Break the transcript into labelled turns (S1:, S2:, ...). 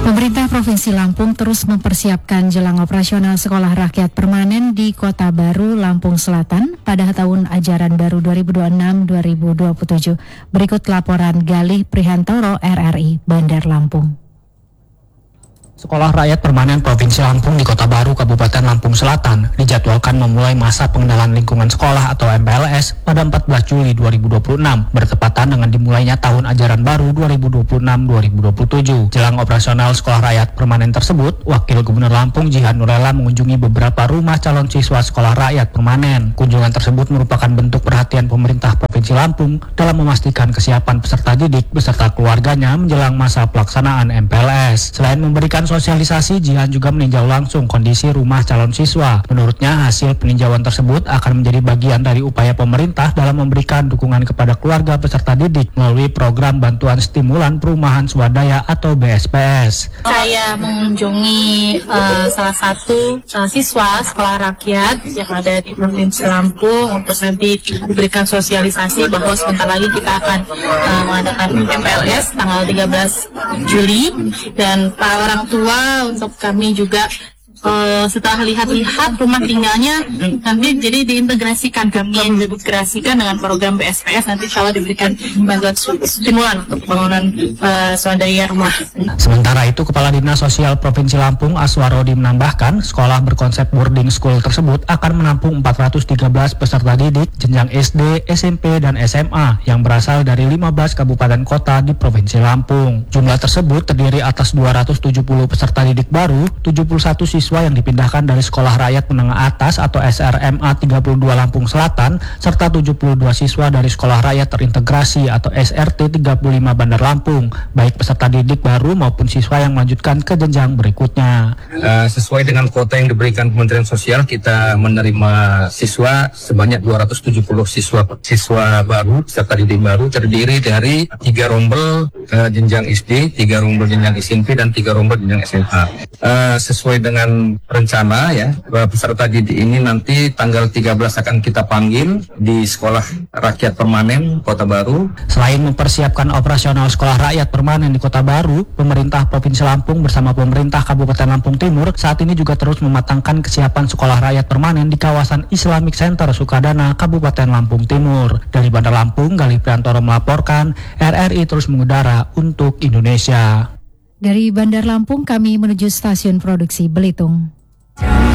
S1: Pemerintah Provinsi Lampung terus mempersiapkan jelang operasional sekolah rakyat permanen di Kota Baru, Lampung Selatan pada tahun ajaran baru 2026-2027. Berikut laporan Galih Prihantoro, RRI, Bandar Lampung.
S2: Sekolah Rakyat Permanen Provinsi Lampung di Kota Baru, Kabupaten Lampung Selatan dijadwalkan memulai masa pengenalan lingkungan sekolah atau MPLS pada 14 Juli 2026, bertepatan dengan dimulainya tahun ajaran baru 2026-2027. Jelang operasional Sekolah Rakyat Permanen tersebut, Wakil Gubernur Lampung Jihan Nurela mengunjungi beberapa rumah calon siswa Sekolah Rakyat Permanen. Kunjungan tersebut merupakan bentuk perhatian pemerintah Provinsi Lampung dalam memastikan kesiapan peserta didik beserta keluarganya menjelang masa pelaksanaan MPLS. Selain memberikan sosialisasi, Jihan juga meninjau langsung kondisi rumah calon siswa. Menurutnya, hasil peninjauan tersebut akan menjadi bagian dari upaya pemerintah dalam memberikan dukungan kepada keluarga peserta didik melalui program bantuan stimulan perumahan swadaya atau BSPS.
S3: Saya mengunjungi salah satu siswa sekolah rakyat yang ada di Provinsi Lampung untuk nanti diberikan sosialisasi bahwa sebentar lagi kita akan mengadakan MPLS tanggal 13 Juli dan para orang tua untuk kami juga setelah lihat-lihat rumah tinggalnya nanti jadi diintegrasikan dengan program BSPS, nanti insya Allah diberikan bantuan stimulan untuk pembangunan swadaya rumah.
S2: Sementara itu, Kepala Dinas Sosial Provinsi Lampung Aswarodi menambahkan, sekolah berkonsep boarding school tersebut akan menampung 413 peserta didik jenjang SD, SMP, dan SMA yang berasal dari 15 kabupaten kota di Provinsi Lampung. Jumlah tersebut terdiri atas 270 peserta didik baru, 71 siswa yang dipindahkan dari Sekolah Rakyat Menengah Atas atau SRMA 32 Lampung Selatan, serta 72 siswa dari Sekolah Rakyat Terintegrasi atau SRT 35 Bandar Lampung, baik peserta didik baru maupun siswa yang melanjutkan ke jenjang berikutnya.
S4: Sesuai dengan kuota yang diberikan Kementerian Sosial, kita menerima siswa sebanyak 270 siswa baru, peserta didik baru, terdiri dari 3 rombel jenjang SD, 3 rombel jenjang SMP, dan 3 rombel jenjang SMA. Sesuai dengan rencana ya, peserta didik ini nanti tanggal 13 akan kita panggil di Sekolah Rakyat Permanen Kota Baru.
S2: Selain mempersiapkan operasional Sekolah Rakyat Permanen di Kota Baru, pemerintah Provinsi Lampung bersama pemerintah Kabupaten Lampung Timur saat ini juga terus mematangkan kesiapan Sekolah Rakyat Permanen di kawasan Islamic Center Sukadana, Kabupaten Lampung Timur. Dari Bandar Lampung, Galih Prihantoro melaporkan, RRI terus mengudara untuk Indonesia.
S1: Dari Bandar Lampung, kami menuju stasiun produksi Belitung.